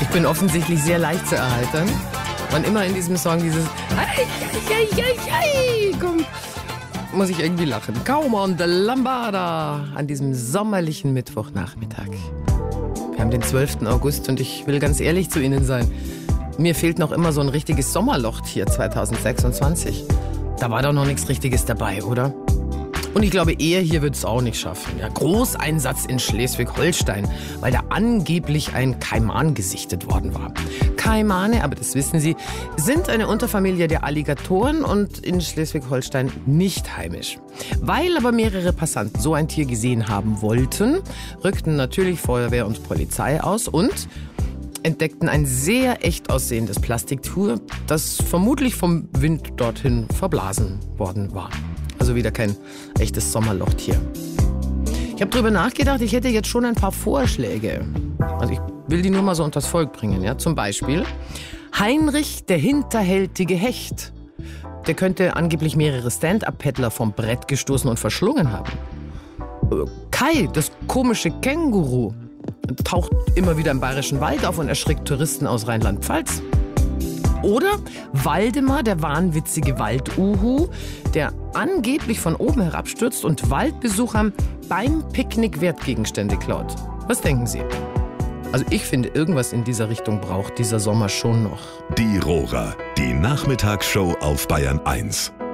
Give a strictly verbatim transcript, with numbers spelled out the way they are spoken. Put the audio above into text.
bin offensichtlich sehr leicht zu erheitern. Wann immer in diesem Song dieses Ei, ei, ei, ei, ei, kommt, muss ich irgendwie lachen. Kauma und Lambada an diesem sommerlichen Mittwochnachmittag. Wir haben den zwölften August und ich will ganz ehrlich zu Ihnen sein. Mir fehlt noch immer so ein richtiges Sommerloch hier zweitausendsechsundzwanzig. Da war doch noch nichts Richtiges dabei, oder? Und ich glaube, er hier wird es auch nicht schaffen. Ja, Großeinsatz in Schleswig-Holstein, weil da angeblich ein Kaiman gesichtet worden war. Kaimane, aber das wissen Sie, sind eine Unterfamilie der Alligatoren und in Schleswig-Holstein nicht heimisch. Weil aber mehrere Passanten so ein Tier gesehen haben wollten, rückten natürlich Feuerwehr und Polizei aus und entdeckten ein sehr echt aussehendes Plastiktuch, das vermutlich vom Wind dorthin verblasen worden war. Also wieder kein echtes Sommerlochtier. Ich habe drüber nachgedacht, ich hätte jetzt schon ein paar Vorschläge. Also ich will die nur mal so unters Volk bringen. Ja? Zum Beispiel Heinrich, der hinterhältige Hecht. Der könnte angeblich mehrere Stand-Up-Paddler vom Brett gestoßen und verschlungen haben. Kai, das komische Känguru, taucht immer wieder im Bayerischen Wald auf und erschrickt Touristen aus Rheinland-Pfalz. Oder Waldemar, der wahnwitzige Walduhu, der angeblich von oben herabstürzt und Waldbesuchern beim Picknick Wertgegenstände klaut. Was denken Sie? Also ich finde, irgendwas in dieser Richtung braucht dieser Sommer schon noch. Die Rohrer, die Nachmittagsshow auf Bayern eins.